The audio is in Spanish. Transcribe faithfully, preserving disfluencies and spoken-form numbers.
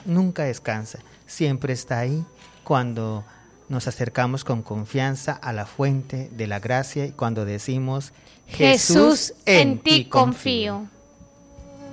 nunca descansa, siempre está ahí cuando nos acercamos con confianza a la fuente de la gracia y cuando decimos, Jesús, en ti confío.